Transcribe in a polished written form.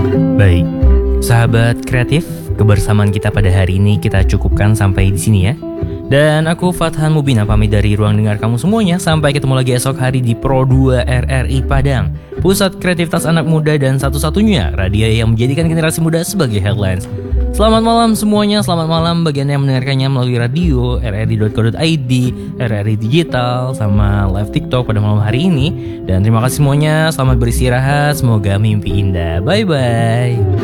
Baik, sahabat kreatif, kebersamaan kita pada hari ini kita cukupkan sampai di sini ya. Dan aku Fathan Mubina pamit dari ruang dengar kamu semuanya. Sampai ketemu lagi esok hari di Pro 2 RRI Padang, pusat kreativitas anak muda dan satu-satunya radio yang menjadikan generasi muda sebagai headlines. Selamat malam semuanya, selamat malam bagi Anda yang mendengarkannya melalui radio, rri.co.id, RRI Digital, sama live TikTok pada malam hari ini. Dan terima kasih semuanya, selamat beristirahat, semoga mimpi indah. Bye-bye.